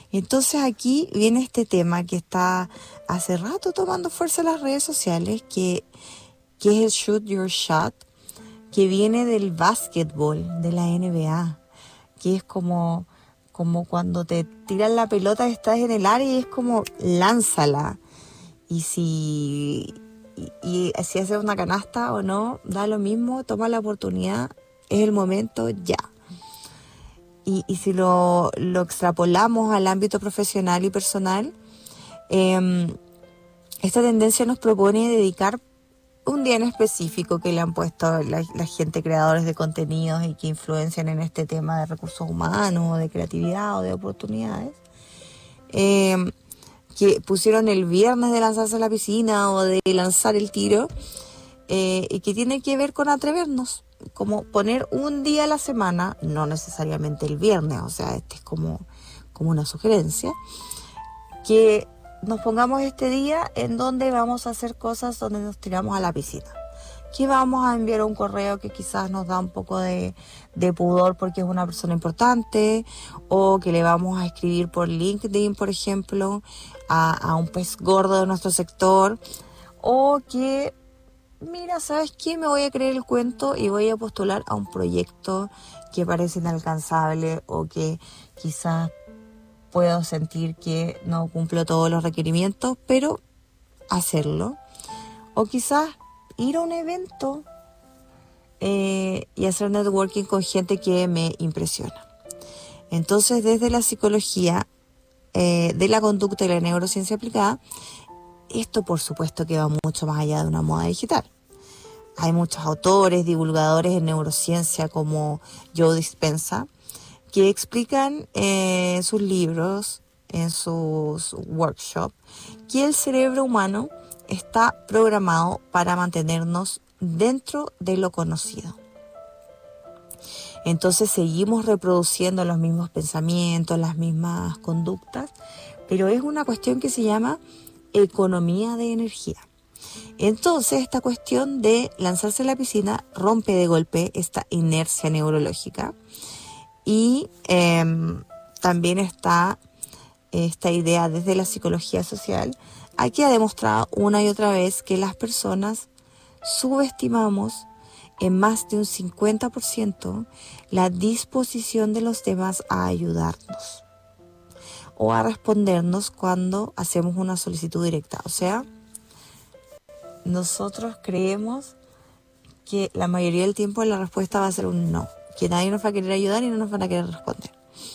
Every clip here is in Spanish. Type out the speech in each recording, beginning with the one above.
Entonces aquí viene este tema que está hace rato tomando fuerza en las redes sociales, que es el shoot your shot, que viene del básquetbol, de la NBA, que es como cuando te tiran la pelota, estás en el área y es como lánzala. Y si haces una canasta o no, da lo mismo, toma la oportunidad, es el momento ya. Y si lo extrapolamos al ámbito profesional y personal, esta tendencia nos propone dedicar un día en específico que le han puesto la gente, creadores de contenidos y que influencian en este tema de recursos humanos, o de creatividad o de oportunidades, que pusieron el viernes de lanzarse a la piscina o de lanzar el tiro, y que tiene que ver con atrevernos, como poner un día a la semana, no necesariamente el viernes, o sea, este es como una sugerencia, que nos pongamos este día en donde vamos a hacer cosas donde nos tiramos a la piscina. Que vamos a enviar un correo que quizás nos da un poco de pudor porque es una persona importante, o que le vamos a escribir por LinkedIn, por ejemplo, a un pez gordo de nuestro sector, o que, mira, ¿sabes qué? Me voy a creer el cuento y voy a postular a un proyecto que parece inalcanzable o que quizás puedo sentir que no cumplo todos los requerimientos, pero hacerlo. O quizás ir a un evento y hacer networking con gente que me impresiona. Entonces, desde la psicología de la conducta y la neurociencia aplicada, esto por supuesto que va mucho más allá de una moda digital. Hay muchos autores, divulgadores en neurociencia como Joe Dispenza, que explican en sus libros, en sus workshops, que el cerebro humano está programado para mantenernos dentro de lo conocido. Entonces seguimos reproduciendo los mismos pensamientos, las mismas conductas, pero es una cuestión que se llama economía de energía. Entonces esta cuestión de lanzarse a la piscina rompe de golpe esta inercia neurológica. Y también está esta idea desde la psicología social. Aquí ha demostrado una y otra vez que las personas subestimamos en más de un 50% la disposición de los demás a ayudarnos o a respondernos cuando hacemos una solicitud directa. O sea, nosotros creemos que la mayoría del tiempo la respuesta va a ser un no, que nadie nos va a querer ayudar y no nos van a querer responder.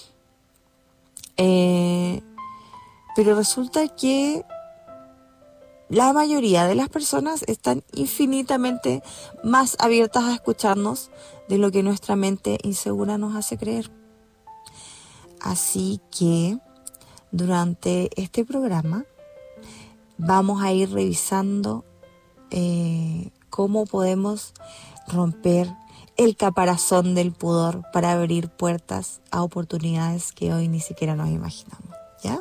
Pero resulta que la mayoría de las personas están infinitamente más abiertas a escucharnos de lo que nuestra mente insegura nos hace creer. Así que durante este programa vamos a ir revisando cómo podemos romper el caparazón del pudor para abrir puertas a oportunidades que hoy ni siquiera nos imaginamos, ¿ya?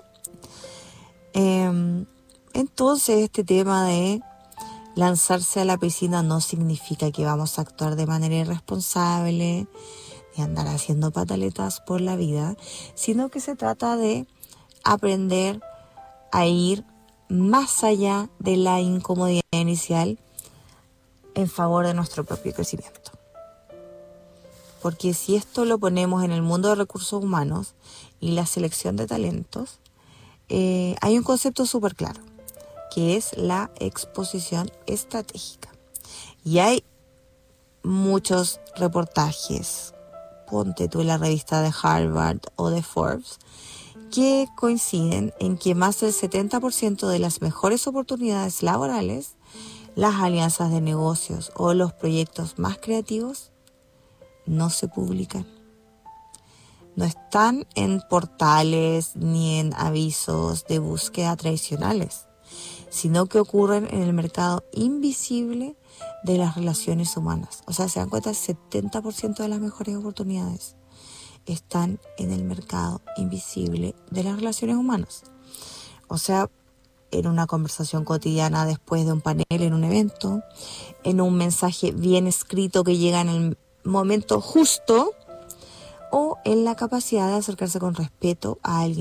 Entonces este tema de lanzarse a la piscina no significa que vamos a actuar de manera irresponsable, de andar haciendo pataletas por la vida, sino que se trata de aprender a ir más allá de la incomodidad inicial en favor de nuestro propio crecimiento. Porque si esto lo ponemos en el mundo de recursos humanos y la selección de talentos, hay un concepto súper claro, que es la exposición estratégica. Y hay muchos reportajes, ponte tú en la revista de Harvard o de Forbes, que coinciden en que más del 70% de las mejores oportunidades laborales, las alianzas de negocios o los proyectos más creativos no se publican. No están en portales ni en avisos de búsqueda tradicionales, sino que ocurren en el mercado invisible de las relaciones humanas. O sea, se dan cuenta, el 70% de las mejores oportunidades están en el mercado invisible de las relaciones humanas. O sea, en una conversación cotidiana después de un panel, en un evento, en un mensaje bien escrito que llega en el momento justo, o en la capacidad de acercarse con respeto a alguien